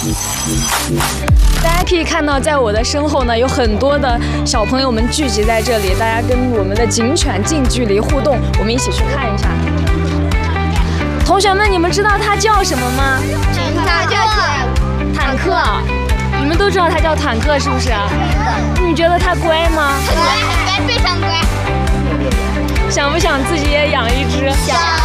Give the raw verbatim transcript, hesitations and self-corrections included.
大家可以看到，在我的身后呢，有很多的小朋友们聚集在这里，大家跟我们的警犬近距离互动，我们一起去看一下。同学们，你们知道它叫什么吗？ 坦克。 坦克。你们都知道它叫坦克，是不是？你觉得它乖吗？ 很乖，很乖，非常乖。 想不想自己也养一只？ 想。